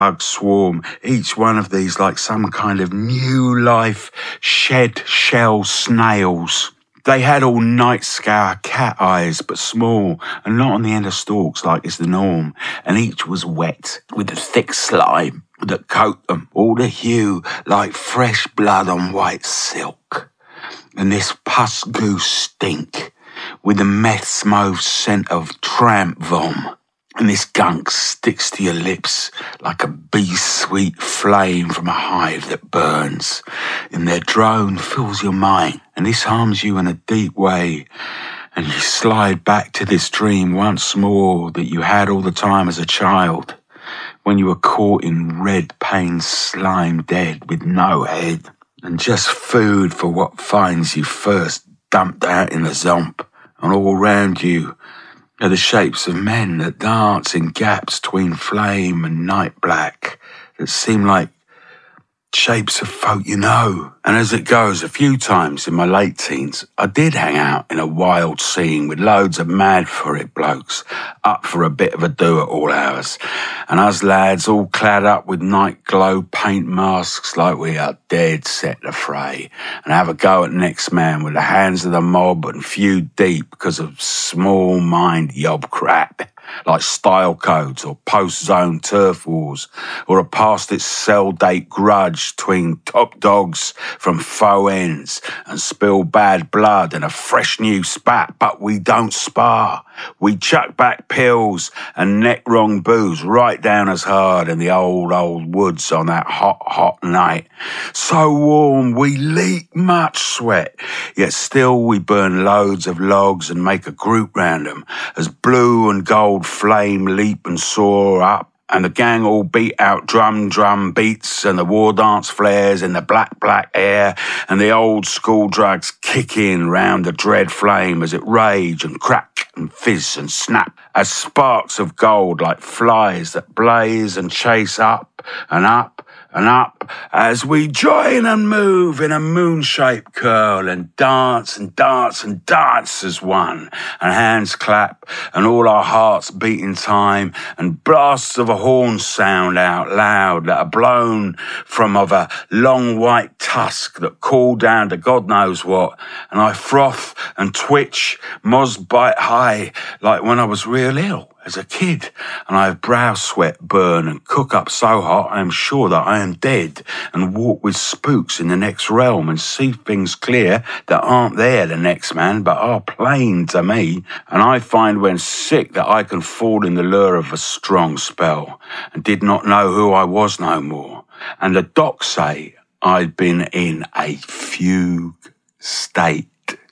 bug swarm, each one of these like some kind of new life shed shell snails. They had all night scour cat eyes, but small and not on the end of stalks like is the norm, and each was wet with the thick slime that coat them, all the hue like fresh blood on white silk. And this pus goo stink with the meth's mauve scent of tramp vom. And this gunk sticks to your lips like a bee-sweet flame from a hive that burns. And their drone fills your mind, and this harms you in a deep way. And you slide back to this dream once more that you had all the time as a child, when you were caught in red pain slime dead with no head, and just food for what finds you first dumped out in the zomp. And all round you are the shapes of men that dance in gaps between flame and night black that seem like shapes of folk you know. And as it goes, a few times in my late teens, I did hang out in a wild scene with loads of mad for it blokes up for a bit of a do at all hours. And us lads all clad up with night glow paint masks like we are dead set to fray and have a go at next man with the hands of the mob and feud deep because of small mind yob crap, like style codes or post-zone turf wars or a past its sell date grudge between top dogs from faux ends and spill bad blood and a fresh new spat. But we don't spar. We chuck back pills and neck wrong booze right down as hard in the old woods on that hot night. So warm we leak much sweat, yet still we burn loads of logs and make a group round them as blue and gold flame leap and soar up, and the gang all beat out drum beats and the war dance flares in the black air, and the old school drugs kick in round the dread flame as it rage and crack and fizz and snap as sparks of gold like flies that blaze and chase up and up and up as we join and move in a moon-shaped curl and dance and dance and dance as one, and hands clap and all our hearts beat in time, and blasts of a horn sound out loud that are blown from of a long white tusk that call down to God knows what, and I froth and twitch, moz bite high like when I was real ill as a kid, and I have brow sweat burn and cook up so hot I am sure that I am dead, and walk with spooks in the next realm and see things clear that aren't there the next man but are plain to me, and I find when sick that I can fall in the lure of a strong spell and did not know who I was no more, and the docs say I'd been in a fugue state,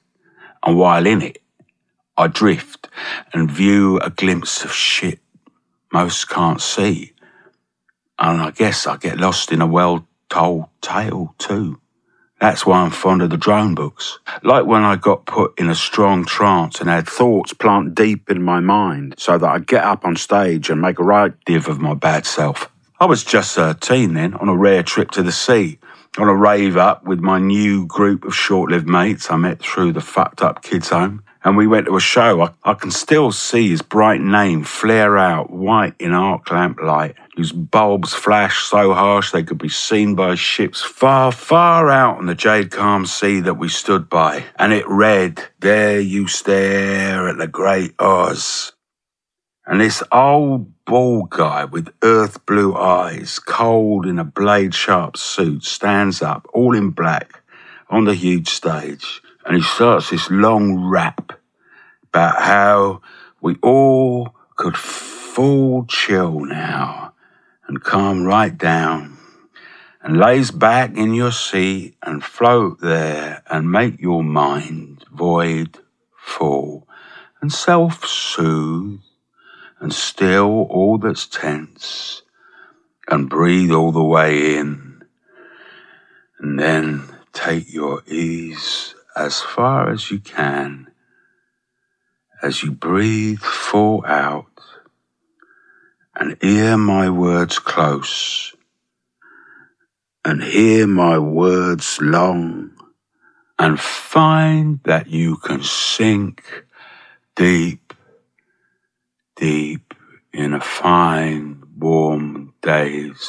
and while in it I drift and view a glimpse of shit most can't see. And I guess I get lost in a well-told tale too. That's why I'm fond of the drone books. Like when I got put in a strong trance and had thoughts plant deep in my mind so that I get up on stage and make a right div of my bad self. I was just 13 then, on a rare trip to the sea, on a rave up with my new group of short-lived mates I met through the fucked up kids' home. And we went to a show. I can still see his bright name flare out white in arc lamp light, whose bulbs flashed so harsh they could be seen by ships far, far out on the jade calm sea that we stood by. And it read, "There you stare at the great Oz." And this old bald guy with earth blue eyes, cold in a blade-sharp suit, stands up, all in black, on the huge stage. And he starts this long rap about how we all could fall chill now and calm right down, and lays back in your seat and float there and make your mind void full and self-soothe and still all that's tense and breathe all the way in, and then take your ease as far as you can as you breathe full out, and hear my words close and hear my words long, and find that you can sink deep, deep in a fine, warm days.